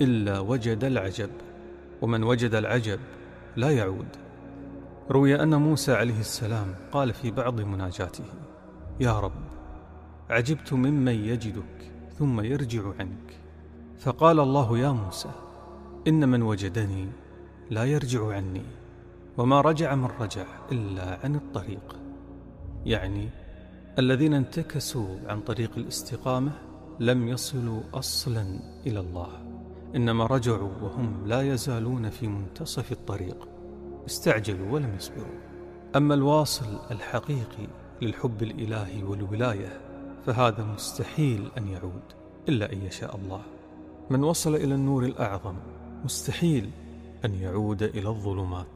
إلا وجد العجب، ومن وجد العجب لا يعود. روي أن موسى عليه السلام قال في بعض مناجاته: يا رب، عجبت ممن يجدك ثم يرجع عنك. فقال الله: يا موسى، إن من وجدني لا يرجع عني، وما رجع من رجع إلا عن الطريق. يعني الذين انتكسوا عن طريق الاستقامة لم يصلوا أصلا إلى الله، إنما رجعوا وهم لا يزالون في منتصف الطريق، استعجلوا ولم يصبروا. أما الواصل الحقيقي للحب الإلهي والولاية فهذا مستحيل أن يعود إلا أن يشاء الله. من وصل إلى النور الأعظم مستحيل أن يعود إلى الظلمات.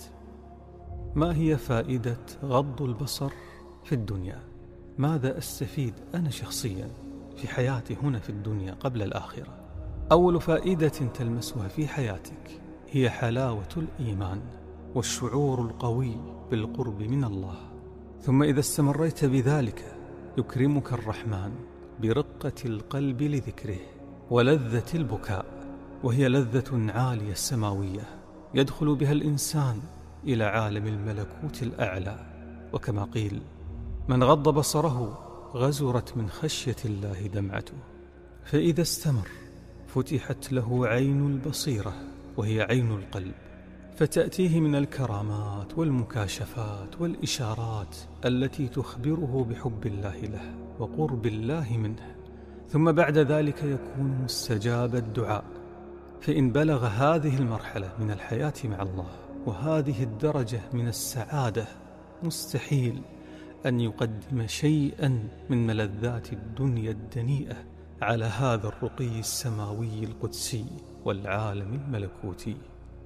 ما هي فائدة غض البصر في الدنيا؟ ماذا أستفيد أنا شخصيا في حياتي هنا في الدنيا قبل الآخرة؟ أول فائدة تلمسها في حياتك هي حلاوة الإيمان والشعور القوي بالقرب من الله. ثم إذا استمريت بذلك يكرمك الرحمن برقة القلب لذكره ولذة البكاء، وهي لذة عالية سماوية يدخل بها الإنسان إلى عالم الملكوت الأعلى. وكما قيل: من غض بصره غزرت من خشية الله دمعته. فإذا استمر فتحت له عين البصيرة وهي عين القلب، فتأتيه من الكرامات والمكاشفات والإشارات التي تخبره بحب الله له وقرب الله منه. ثم بعد ذلك يكون مستجاب الدعاء. فإن بلغ هذه المرحلة من الحياة مع الله وهذه الدرجة من السعادة مستحيل أن يقدم شيئا من ملذات الدنيا الدنيئة على هذا الرقي السماوي القدسي والعالم الملكوتي.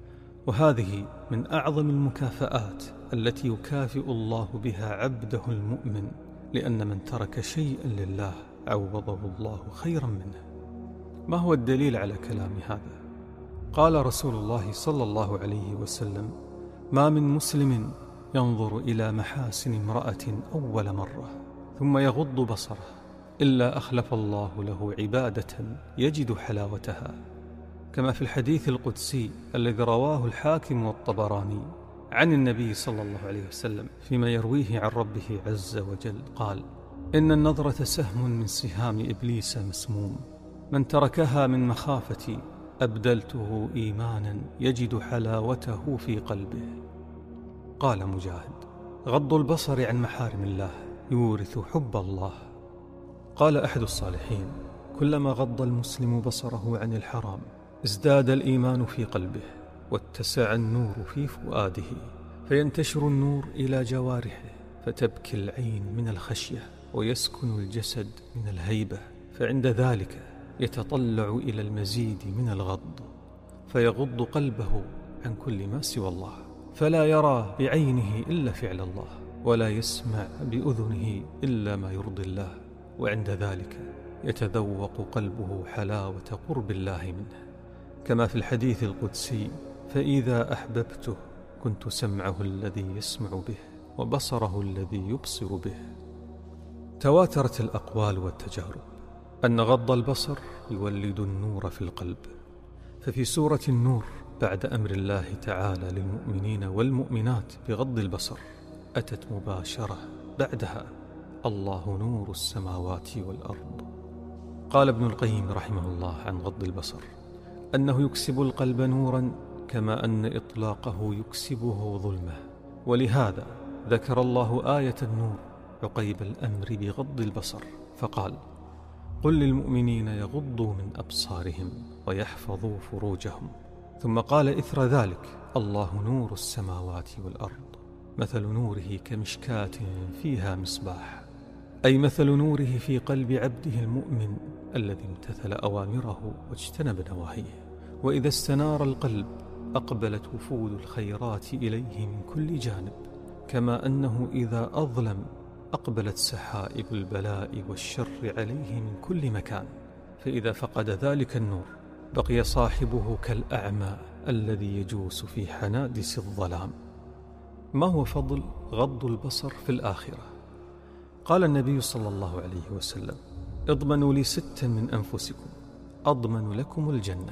وهذه من أعظم المكافآت التي يكافئ الله بها عبده المؤمن، لأن من ترك شيئا لله عوضه الله خيرا منه. ما هو الدليل على كلامي هذا؟ قال رسول الله صلى الله عليه وسلم: ما من مسلم ينظر إلى محاسن امرأة أول مرة ثم يغض بصره إلا أخلف الله له عبادة يجد حلاوتها، كما في الحديث القدسي الذي رواه الحاكم والطبراني عن النبي صلى الله عليه وسلم فيما يرويه عن ربه عز وجل قال: إن النظرة سهم من سهام إبليس مسموم، من تركها من مخافتي أبدلته إيمانا يجد حلاوته في قلبه. قال مجاهد: غض البصر عن محارم الله يورث حب الله. قال أحد الصالحين: كلما غض المسلم بصره عن الحرام ازداد الإيمان في قلبه واتسع النور في فؤاده، فينتشر النور إلى جوارحه فتبكي العين من الخشية ويسكن الجسد من الهيبة، فعند ذلك يتطلع إلى المزيد من الغض فيغض قلبه عن كل ما سوى الله، فلا يرى بعينه إلا فعل الله ولا يسمع بأذنه إلا ما يرضي الله، وعند ذلك يتذوق قلبه حلاوة قرب الله منه، كما في الحديث القدسي: فإذا أحببته كنت سمعه الذي يسمع به وبصره الذي يبصر به. تواترت الأقوال والتجارب أن غض البصر يولد النور في القلب. ففي سورة النور بعد أمر الله تعالى للمؤمنين والمؤمنات بغض البصر أتت مباشرة بعدها: الله نور السماوات والأرض. قال ابن القيم رحمه الله عن غض البصر أنه يكسب القلب نورا كما أن إطلاقه يكسبه ظلمة، ولهذا ذكر الله آية النور عقيب الأمر بغض البصر فقال: قل للمؤمنين يغضوا من أبصارهم ويحفظوا فروجهم. ثم قال إثر ذلك: الله نور السماوات والأرض، مثل نوره كمشكاة فيها مصباح، أي مثل نوره في قلب عبده المؤمن الذي امتثل أوامره واجتنب نواهيه. وإذا استنار القلب أقبلت وفود الخيرات إليه من كل جانب، كما أنه إذا أظلم أقبلت سحائب البلاء والشر عليه من كل مكان، فإذا فقد ذلك النور بقي صاحبه كالأعمى الذي يجوس في حنادس الظلام. ما هو فضل غض البصر في الآخرة؟ قال النبي صلى الله عليه وسلم: اضمنوا لي 6 من أنفسكم أضمن لكم الجنة: